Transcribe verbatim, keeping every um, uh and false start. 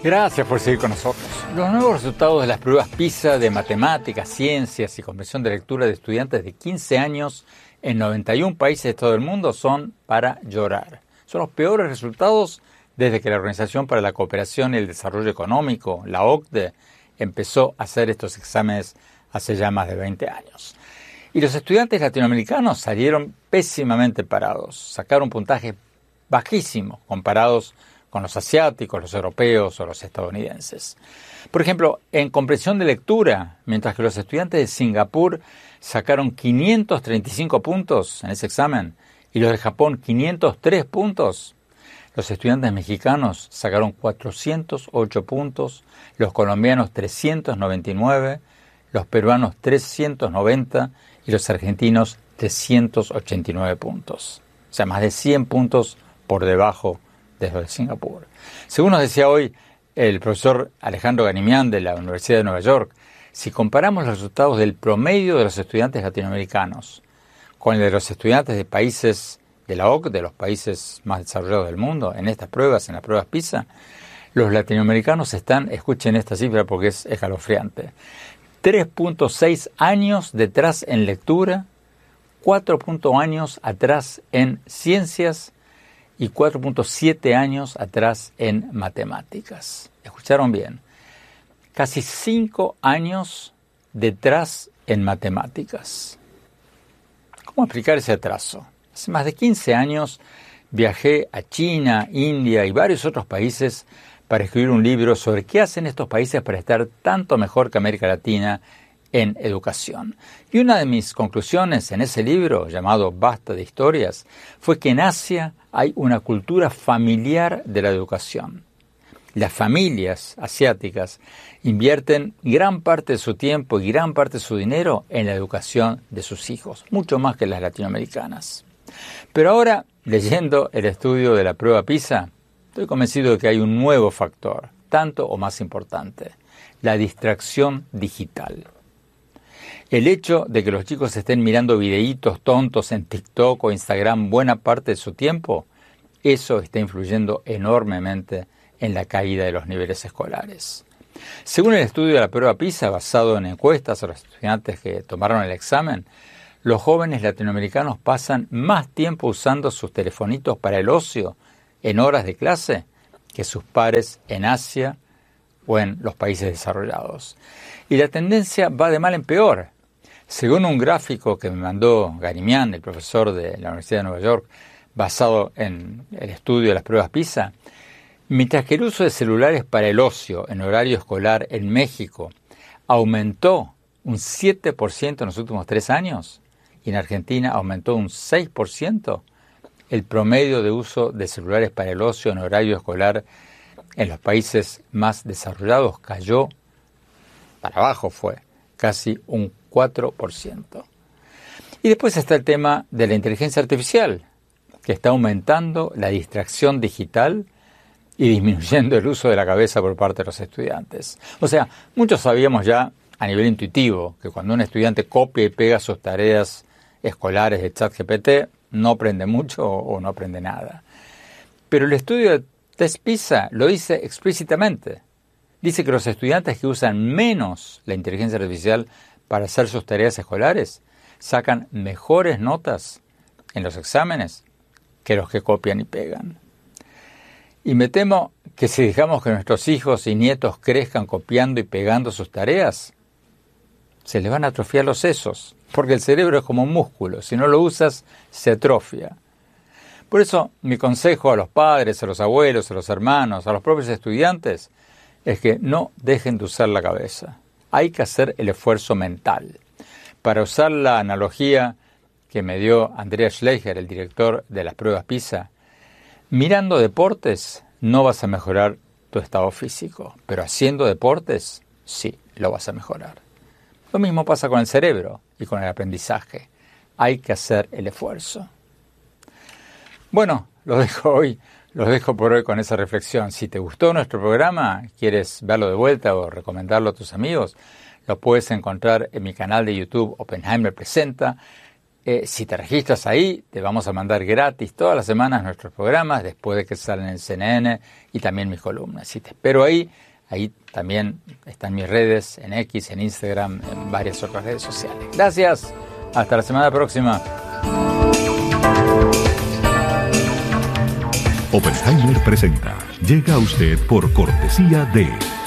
Gracias por seguir con nosotros. Los nuevos resultados de las pruebas PISA de matemáticas, ciencias y comprensión de lectura de estudiantes de quince años en noventa y un países de todo el mundo son para llorar. Son los peores resultados desde que la Organización para la Cooperación y el Desarrollo Económico, la O C D E, empezó a hacer estos exámenes hace ya más de veinte años. Y los estudiantes latinoamericanos salieron pésimamente parados, sacaron puntajes bajísimos comparados con los asiáticos, los europeos o los estadounidenses. Por ejemplo, en comprensión de lectura, mientras que los estudiantes de Singapur sacaron quinientos treinta y cinco puntos en ese examen y los de Japón quinientos tres puntos, los estudiantes mexicanos sacaron cuatrocientos ocho puntos, los colombianos trescientos noventa y nueve, los peruanos trescientos noventa y los argentinos trescientos ochenta y nueve puntos. O sea, más de cien puntos por debajo de los de Singapur. Según nos decía hoy el profesor Alejandro Ganimián de la Universidad de Nueva York, si comparamos los resultados del promedio de los estudiantes latinoamericanos con el de los estudiantes de países de la O C D E, de los países más desarrollados del mundo, en estas pruebas, en las pruebas PISA, los latinoamericanos están, escuchen esta cifra porque es escalofriante, tres punto seis años detrás en lectura, cuatro años atrás en ciencias y cuatro punto siete años atrás en matemáticas. ¿Escucharon bien? Casi cinco años detrás en matemáticas. ¿Cómo explicar ese atraso? Hace más de quince años viajé a China, India y varios otros países para escribir un libro sobre qué hacen estos países para estar tanto mejor que América Latina en educación. Y una de mis conclusiones en ese libro, llamado Basta de Historias, fue que en Asia hay una cultura familiar de la educación. Las familias asiáticas invierten gran parte de su tiempo y gran parte de su dinero en la educación de sus hijos, mucho más que las latinoamericanas. Pero ahora, leyendo el estudio de la prueba PISA, estoy convencido de que hay un nuevo factor, tanto o más importante, la distracción digital. El hecho de que los chicos estén mirando videitos tontos en TikTok o Instagram buena parte de su tiempo, eso está influyendo enormemente en la caída de los niveles escolares. Según el estudio de la prueba PISA, basado en encuestas a los estudiantes que tomaron el examen, los jóvenes latinoamericanos pasan más tiempo usando sus telefonitos para el ocio en horas de clase que sus pares en Asia o en los países desarrollados. Y la tendencia va de mal en peor. Según un gráfico que me mandó Ganimián, el profesor de la Universidad de Nueva York, basado en el estudio de las pruebas PISA, mientras que el uso de celulares para el ocio en horario escolar en México aumentó un siete por ciento en los últimos tres años y en Argentina aumentó un seis por ciento, el promedio de uso de celulares para el ocio en horario escolar en los países más desarrollados cayó, para abajo fue, casi un cuatro por ciento. Y después está el tema de la inteligencia artificial, que está aumentando la distracción digital y disminuyendo el uso de la cabeza por parte de los estudiantes. O sea, muchos sabíamos ya a nivel intuitivo que cuando un estudiante copia y pega sus tareas escolares de ChatGPT, no aprende mucho o no aprende nada. Pero el estudio de Test PISA lo dice explícitamente. Dice que los estudiantes que usan menos la inteligencia artificial para hacer sus tareas escolares sacan mejores notas en los exámenes que los que copian y pegan. Y me temo que si dejamos que nuestros hijos y nietos crezcan copiando y pegando sus tareas, se les van a atrofiar los sesos, porque el cerebro es como un músculo, si no lo usas, se atrofia. Por eso, mi consejo a los padres, a los abuelos, a los hermanos, a los propios estudiantes, es que no dejen de usar la cabeza. Hay que hacer el esfuerzo mental. Para usar la analogía que me dio Andreas Schleicher, el director de las pruebas PISA, mirando deportes no vas a mejorar tu estado físico, pero haciendo deportes sí lo vas a mejorar. Lo mismo pasa con el cerebro y con el aprendizaje. Hay que hacer el esfuerzo. Bueno, lo dejo hoy, los dejo por hoy con esa reflexión. Si te gustó nuestro programa, quieres verlo de vuelta o recomendarlo a tus amigos, lo puedes encontrar en mi canal de YouTube Oppenheimer Presenta, Eh, si te registras ahí, te vamos a mandar gratis todas las semanas nuestros programas, después de que salen en C N N y también mis columnas. Si te espero ahí, ahí también están mis redes, en X, en Instagram, en varias otras redes sociales. Gracias, hasta la semana próxima. Oppenheimer presenta. Llega a usted por cortesía de